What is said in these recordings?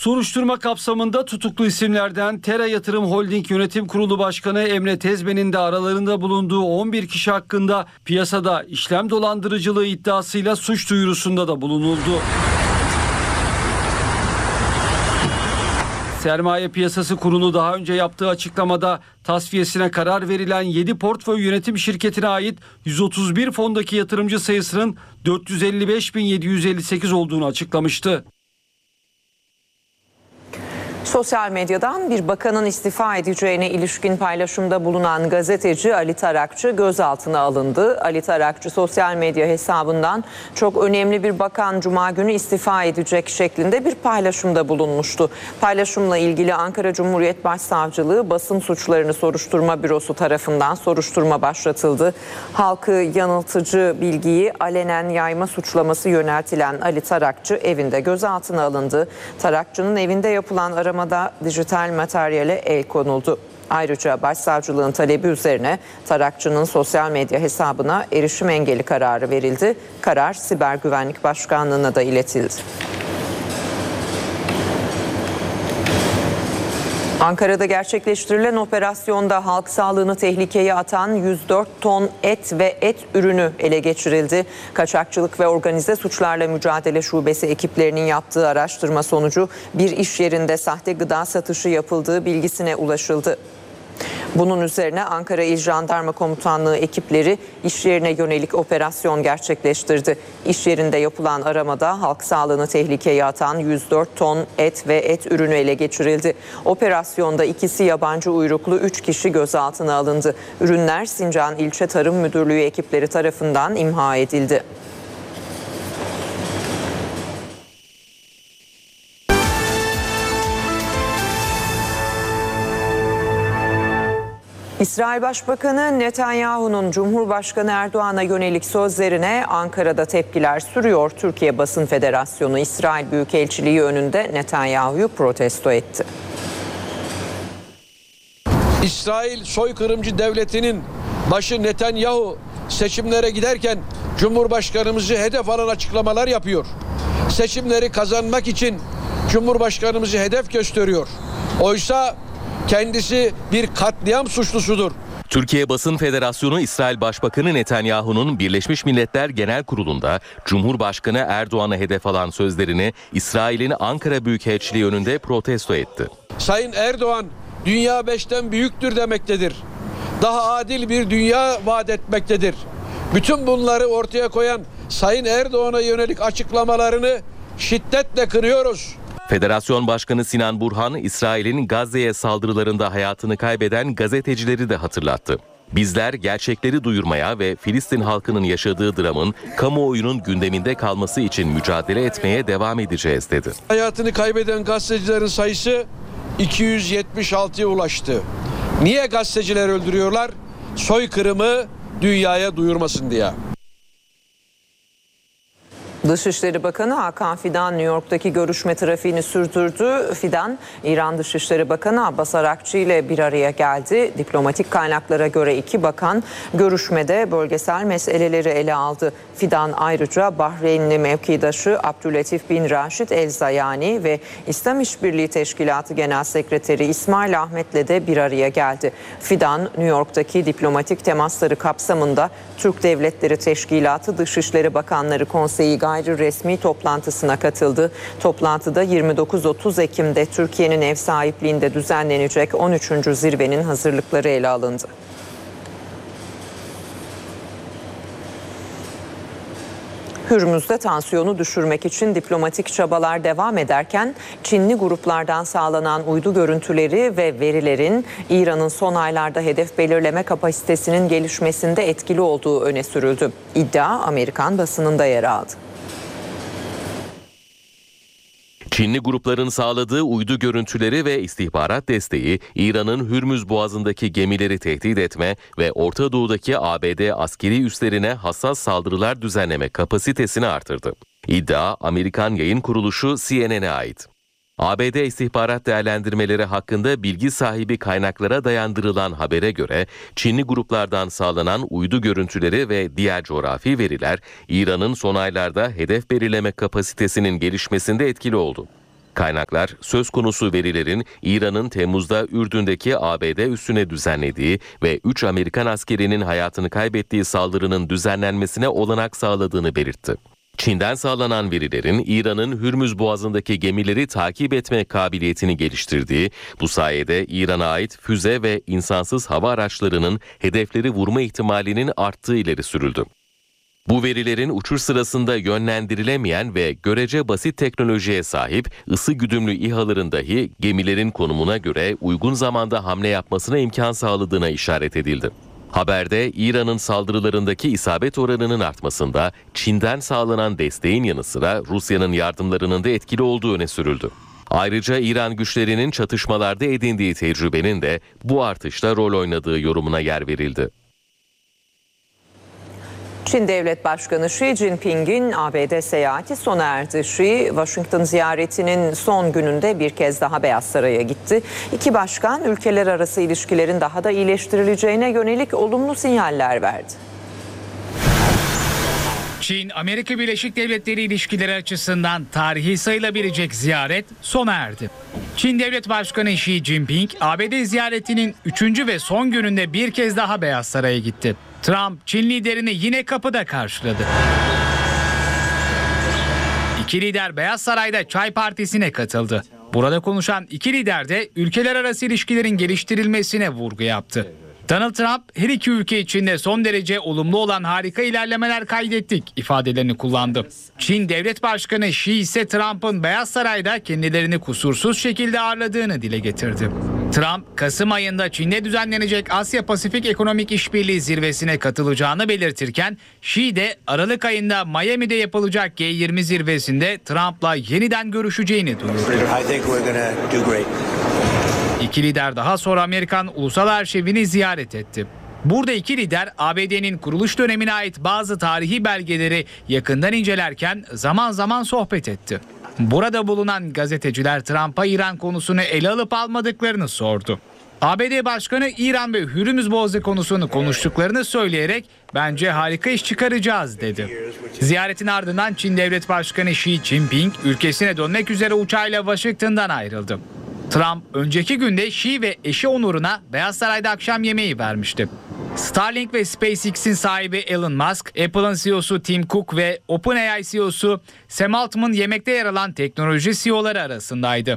Soruşturma kapsamında tutuklu isimlerden Tera Yatırım Holding Yönetim Kurulu Başkanı Emre Tezben'in de aralarında bulunduğu 11 kişi hakkında piyasada işlem dolandırıcılığı iddiasıyla suç duyurusunda da bulunuldu. Sermaye Piyasası Kurulu daha önce yaptığı açıklamada tasfiyesine karar verilen 7 portföy yönetim şirketine ait 131 fondaki yatırımcı sayısının 455.758 olduğunu açıklamıştı. Sosyal medyadan bir bakanın istifa edeceğine ilişkin paylaşımda bulunan gazeteci Ali Tarakçı gözaltına alındı. Ali Tarakçı sosyal medya hesabından çok önemli bir bakan Cuma günü istifa edecek şeklinde bir paylaşımda bulunmuştu. Paylaşımla ilgili Ankara Cumhuriyet Başsavcılığı Basın Suçlarını Soruşturma Bürosu tarafından soruşturma başlatıldı. Halkı yanıltıcı bilgiyi alenen yayma suçlaması yöneltilen Ali Tarakçı evinde gözaltına alındı. Tarakçı'nın evinde yapılan aramada dijital materyale el konuldu. Ayrıca başsavcılığın talebi üzerine Tarakçı'nın sosyal medya hesabına erişim engeli kararı verildi. Karar Siber Güvenlik Başkanlığı'na da iletildi. Ankara'da gerçekleştirilen operasyonda halk sağlığını tehlikeye atan 104 ton et ve et ürünü ele geçirildi. Kaçakçılık ve Organize Suçlarla Mücadele Şubesi ekiplerinin yaptığı araştırma sonucu bir iş yerinde sahte gıda satışı yapıldığı bilgisine ulaşıldı. Bunun üzerine Ankara İl Jandarma Komutanlığı ekipleri iş yerine yönelik operasyon gerçekleştirdi. İş yerinde yapılan aramada halk sağlığını tehlikeye atan 104 ton et ve et ürünü ele geçirildi. Operasyonda ikisi yabancı uyruklu 3 kişi gözaltına alındı. Ürünler Sincan İlçe Tarım Müdürlüğü ekipleri tarafından imha edildi. İsrail Başbakanı Netanyahu'nun Cumhurbaşkanı Erdoğan'a yönelik sözlerine Ankara'da tepkiler sürüyor. Türkiye Basın Federasyonu İsrail Büyükelçiliği önünde Netanyahu'yu protesto etti. İsrail soykırımcı devletinin başı Netanyahu seçimlere giderken Cumhurbaşkanımızı hedef alan açıklamalar yapıyor. Seçimleri kazanmak için Cumhurbaşkanımızı hedef gösteriyor. Oysa kendisi bir katliam suçlusudur. Türkiye Basın Federasyonu İsrail Başbakanı Netanyahu'nun Birleşmiş Milletler Genel Kurulu'nda Cumhurbaşkanı Erdoğan'a hedef alan sözlerini İsrail'in Ankara Büyükelçiliği önünde protesto etti. Sayın Erdoğan, dünya 5'ten büyüktür demektedir. Daha adil bir dünya vaat etmektedir. Bütün bunları ortaya koyan Sayın Erdoğan'a yönelik açıklamalarını şiddetle kınıyoruz. Federasyon Başkanı Sinan Burhan, İsrail'in Gazze'ye saldırılarında hayatını kaybeden gazetecileri de hatırlattı. Bizler gerçekleri duyurmaya ve Filistin halkının yaşadığı dramın kamuoyunun gündeminde kalması için mücadele etmeye devam edeceğiz dedi. Hayatını kaybeden gazetecilerin sayısı 276'ya ulaştı. Niye gazeteciler öldürüyorlar? Soykırımı dünyaya duyurmasın diye. Dışişleri Bakanı Hakan Fidan New York'taki görüşme trafiğini sürdürdü. Fidan, İran Dışişleri Bakanı Abbas Arakçı ile bir araya geldi. Diplomatik kaynaklara göre iki bakan görüşmede bölgesel meseleleri ele aldı. Fidan ayrıca Bahreynli mevkidaşı Abdülatif bin Raşid El Zayani ve İslam İşbirliği Teşkilatı Genel Sekreteri İsmail Ahmet'le de bir araya geldi. Fidan, New York'taki diplomatik temasları kapsamında Türk Devletleri Teşkilatı Dışişleri Bakanları Konseyi gayri resmi toplantısına katıldı. Toplantıda 29-30 Ekim'de Türkiye'nin ev sahipliğinde düzenlenecek 13. zirvenin hazırlıkları ele alındı. Hürmüz'de tansiyonu düşürmek için diplomatik çabalar devam ederken Çinli gruplardan sağlanan uydu görüntüleri ve verilerin İran'ın son aylarda hedef belirleme kapasitesinin gelişmesinde etkili olduğu öne sürüldü. İddia Amerikan basınında yer aldı. Çinli grupların sağladığı uydu görüntüleri ve istihbarat desteği, İran'ın Hürmüz Boğazı'ndaki gemileri tehdit etme ve Orta Doğu'daki ABD askeri üslerine hassas saldırılar düzenleme kapasitesini artırdı. İddia, Amerikan yayın kuruluşu CNN'e ait. ABD istihbarat değerlendirmeleri hakkında bilgi sahibi kaynaklara dayandırılan habere göre Çinli gruplardan sağlanan uydu görüntüleri ve diğer coğrafi veriler İran'ın son aylarda hedef belirleme kapasitesinin gelişmesinde etkili oldu. Kaynaklar söz konusu verilerin İran'ın Temmuz'da Ürdün'deki ABD üssüne düzenlediği ve 3 Amerikan askerinin hayatını kaybettiği saldırının düzenlenmesine olanak sağladığını belirtti. Çin'den sağlanan verilerin İran'ın Hürmüz Boğazı'ndaki gemileri takip etme kabiliyetini geliştirdiği, bu sayede İran'a ait füze ve insansız hava araçlarının hedefleri vurma ihtimalinin arttığı ileri sürüldü. Bu verilerin uçuş sırasında yönlendirilemeyen ve görece basit teknolojiye sahip ısı güdümlü İHA'ların dahi gemilerin konumuna göre uygun zamanda hamle yapmasına imkan sağladığına işaret edildi. Haberde İran'ın saldırılarındaki isabet oranının artmasında Çin'den sağlanan desteğin yanı sıra Rusya'nın yardımlarının da etkili olduğu öne sürüldü. Ayrıca İran güçlerinin çatışmalarda edindiği tecrübenin de bu artışta rol oynadığı yorumuna yer verildi. Çin Devlet Başkanı Xi Jinping'in ABD seyahati sona erdi. Xi, Washington ziyaretinin son gününde bir kez daha Beyaz Saray'a gitti. İki başkan ülkeler arası ilişkilerin daha da iyileştirileceğine yönelik olumlu sinyaller verdi. Çin-Amerika Birleşik Devletleri ilişkileri açısından tarihi sayılabilecek ziyaret sona erdi. Çin Devlet Başkanı Xi Jinping, ABD ziyaretinin 3. ve son gününde bir kez daha Beyaz Saray'a gitti. Trump, Çin liderini yine kapıda karşıladı. İki lider Beyaz Saray'da çay partisine katıldı. Burada konuşan iki lider de ülkeler arası ilişkilerin geliştirilmesine vurgu yaptı. Donald Trump, her iki ülke için de son derece olumlu olan harika ilerlemeler kaydettik ifadelerini kullandı. Çin Devlet Başkanı Xi ise Trump'ın Beyaz Saray'da kendilerini kusursuz şekilde ağırladığını dile getirdi. Trump, Kasım ayında Çin'de düzenlenecek Asya-Pasifik Ekonomik İşbirliği zirvesine katılacağını belirtirken, Xi de Aralık ayında Miami'de yapılacak G20 zirvesinde Trump'la yeniden görüşeceğini duyurdu. İki lider daha sonra Amerikan Ulusal Arşivini ziyaret etti. Burada iki lider ABD'nin kuruluş dönemine ait bazı tarihi belgeleri yakından incelerken zaman zaman sohbet etti. Burada bulunan gazeteciler Trump'a İran konusunu ele alıp almadıklarını sordu. ABD Başkanı İran ve Hürmüz Boğazı konusunu konuştuklarını söyleyerek bence harika iş çıkaracağız dedi. Ziyaretin ardından Çin Devlet Başkanı Xi Jinping ülkesine dönmek üzere uçağıyla Washington'dan ayrıldı. Trump önceki günde Xi ve eşi onuruna Beyaz Saray'da akşam yemeği vermişti. Starlink ve SpaceX'in sahibi Elon Musk, Apple'ın CEO'su Tim Cook ve OpenAI CEO'su Sam Altman yemekte yer alan teknoloji CEO'ları arasındaydı.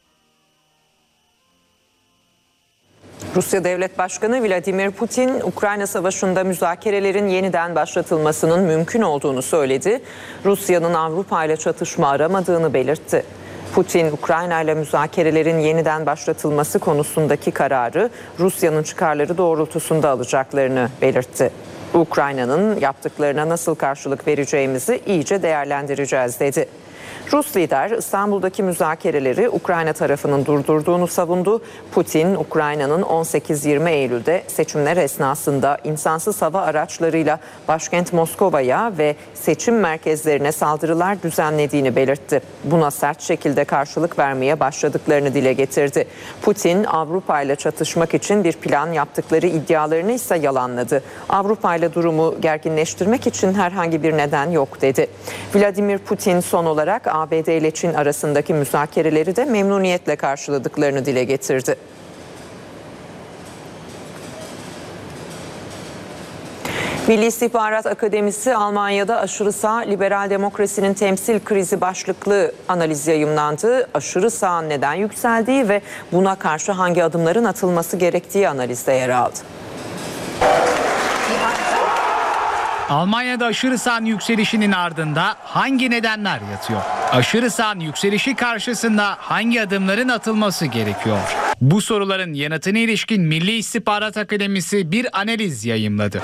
Rusya Devlet Başkanı Vladimir Putin, Ukrayna Savaşı'nda müzakerelerin yeniden başlatılmasının mümkün olduğunu söyledi. Rusya'nın Avrupa ile çatışma aramadığını belirtti. Putin, Ukrayna ile müzakerelerin yeniden başlatılması konusundaki kararı Rusya'nın çıkarları doğrultusunda alacaklarını belirtti. Ukrayna'nın yaptıklarına nasıl karşılık vereceğimizi iyice değerlendireceğiz dedi. Rus lider İstanbul'daki müzakereleri Ukrayna tarafının durdurduğunu savundu. Putin, Ukrayna'nın 18-20 Eylül'de seçimler esnasında insansız hava araçlarıyla başkent Moskova'ya ve seçim merkezlerine saldırılar düzenlediğini belirtti. Buna sert şekilde karşılık vermeye başladıklarını dile getirdi. Putin, Avrupa ile çatışmak için bir plan yaptıkları iddialarını ise yalanladı. Avrupa ile durumu gerginleştirmek için herhangi bir neden yok dedi. Vladimir Putin son olarak ABD ile Çin arasındaki müzakereleri de memnuniyetle karşıladıklarını dile getirdi. Milli İstihbarat Akademisi Almanya'da aşırı sağ liberal demokrasinin temsil krizi başlıklı analiz yayımlandı. Aşırı sağın neden yükseldiği ve buna karşı hangi adımların atılması gerektiği analizde yer aldı. Almanya'da aşırı sağın yükselişinin ardında hangi nedenler yatıyor? Aşırı sağın yükselişi karşısında hangi adımların atılması gerekiyor? Bu soruların yanıtına ilişkin Milli İstihbarat Akademisi bir analiz yayımladı.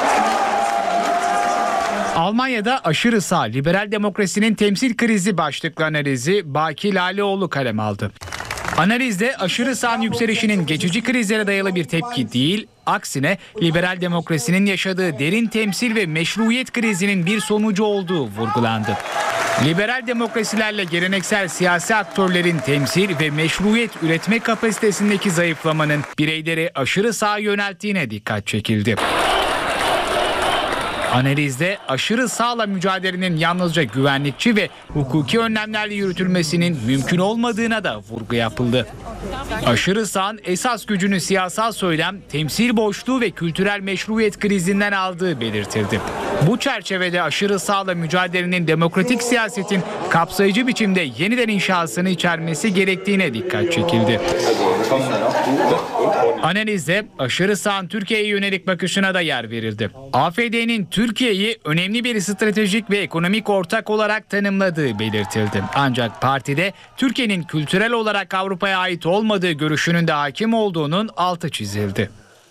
Almanya'da aşırı sağ liberal demokrasinin temsil krizi başlıklı analizi Baki Laleoğlu kaleme aldı. Analizde aşırı sağın yükselişinin geçici krizlere dayalı bir tepki değil, aksine liberal demokrasinin yaşadığı derin temsil ve meşruiyet krizinin bir sonucu olduğu vurgulandı. Liberal demokrasilerle geleneksel siyasi aktörlerin temsil ve meşruiyet üretme kapasitesindeki zayıflamanın bireyleri aşırı sağa yönelttiğine dikkat çekildi. Analizde aşırı sağla mücadelenin yalnızca güvenlikçi ve hukuki önlemlerle yürütülmesinin mümkün olmadığına da vurgu yapıldı. Aşırı sağın esas gücünü siyasal söylem, temsil boşluğu ve kültürel meşruiyet krizinden aldığı belirtildi. Bu çerçevede aşırı sağla mücadelenin demokratik siyasetin kapsayıcı biçimde yeniden inşasını içermesi gerektiğine dikkat çekildi. Analizde aşırı sağın Türkiye'ye yönelik bakışına da yer verildi. AFD'nin Türkiye'yi önemli bir stratejik ve ekonomik ortak olarak tanımladığı belirtildi. Ancak partide Türkiye'nin kültürel olarak Avrupa'ya ait olmadığı görüşünün de hakim olduğunun altı çizildi.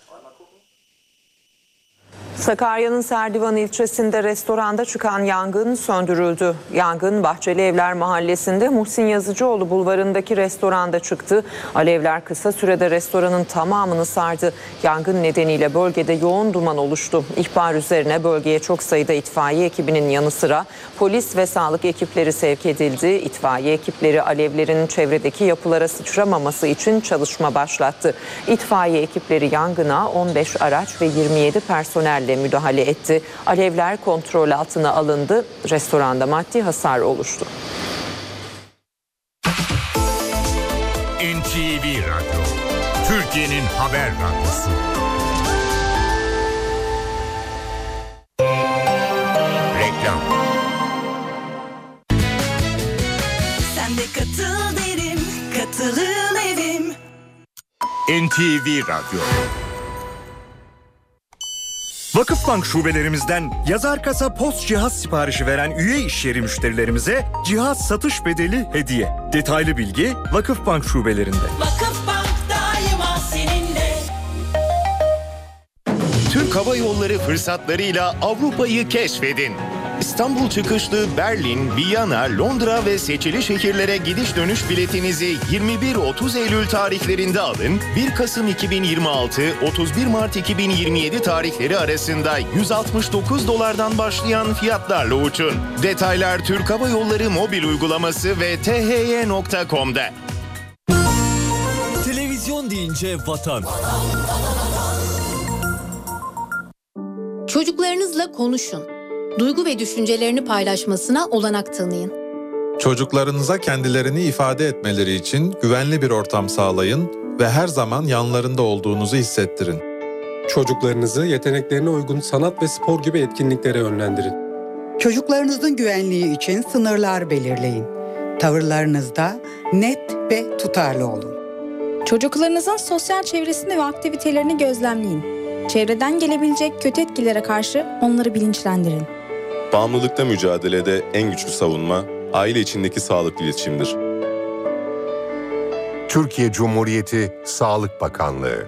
Sakarya'nın Serdivan ilçesinde restoranda çıkan yangın söndürüldü. Yangın Bahçeli Evler Mahallesi'nde Muhsin Yazıcıoğlu bulvarındaki restoranda çıktı. Alevler kısa sürede restoranın tamamını sardı. Yangın nedeniyle bölgede yoğun duman oluştu. İhbar üzerine bölgeye çok sayıda itfaiye ekibinin yanı sıra polis ve sağlık ekipleri sevk edildi. İtfaiye ekipleri alevlerin çevredeki yapılara sıçramaması için çalışma başlattı. İtfaiye ekipleri yangına 15 araç ve 27 personelle müdahale etti. Alevler kontrol altına alındı. Restoranda maddi hasar oluştu. NTV Radyo, Türkiye'nin haber radyosu. Reklam. Sen de katıl derim, katılım evim. NTV Radyo. Vakıfbank şubelerimizden yazar kasa post cihaz siparişi veren üye işyeri müşterilerimize cihaz satış bedeli hediye. Detaylı bilgi Vakıfbank şubelerinde. Vakıfbank daima seninle. Türk Hava Yolları fırsatlarıyla Avrupa'yı keşfedin. İstanbul çıkışlı Berlin, Viyana, Londra ve seçili şehirlere gidiş dönüş biletinizi 21-30 Eylül tarihlerinde alın. 1 Kasım 2026-31 Mart 2027 tarihleri arasında $169'dan başlayan fiyatlarla uçun. Detaylar Türk Hava Yolları mobil uygulaması ve thy.com'da. Televizyon deyince vatan. Çocuklarınızla konuşun. Duygu ve düşüncelerini paylaşmasına olanak tanıyın. Çocuklarınıza kendilerini ifade etmeleri için güvenli bir ortam sağlayın ve her zaman yanlarında olduğunuzu hissettirin. Çocuklarınızı yeteneklerine uygun sanat ve spor gibi etkinliklere yönlendirin. Çocuklarınızın güvenliği için sınırlar belirleyin. Tavırlarınızda net ve tutarlı olun. Çocuklarınızın sosyal çevresini ve aktivitelerini gözlemleyin. Çevreden gelebilecek kötü etkilere karşı onları bilinçlendirin. Bağımlılıkta mücadelede en güçlü savunma, aile içindeki sağlıklı iletişimdir. Türkiye Cumhuriyeti Sağlık Bakanlığı.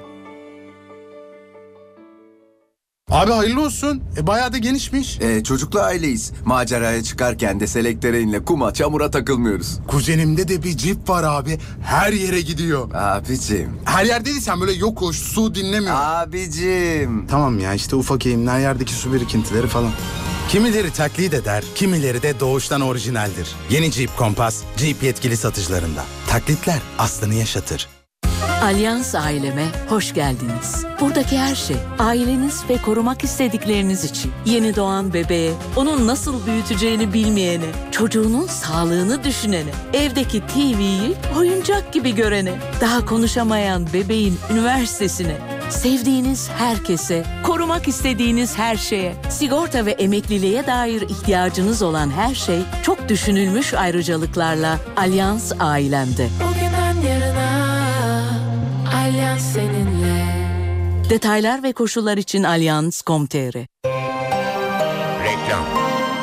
Abi hayırlı olsun. Bayağı da genişmiş. Çocuklu aileyiz. Maceraya çıkarken de selektereyle kuma, çamura takılmıyoruz. Kuzenimde de bir cip var abi. Her yere gidiyor. Abicim. Her yer dediysen böyle yokuş, su dinlemiyor. Abicim. Tamam ya işte ufak eğimler, yerdeki su birikintileri falan. Kimileri taklit eder, kimileri de doğuştan orijinaldir. Yeni Jeep Compass, Jeep yetkili satıcılarında. Taklitler aslını yaşatır. Alyans aileme hoş geldiniz. Buradaki her şey aileniz ve korumak istedikleriniz için. Yeni doğan bebeğe, onun nasıl büyüteceğini bilmeyene, çocuğunun sağlığını düşünene, evdeki TV'yi oyuncak gibi görene, daha konuşamayan bebeğin üniversitesine, sevdiğiniz herkese, korumak istediğiniz her şeye, sigorta ve emekliliğe dair ihtiyacınız olan her şey çok düşünülmüş ayrıcalıklarla Alyans ailemde. Bugünden yarına Alyans seninle. Detaylar ve koşullar için alyans.com.tr. Reklam.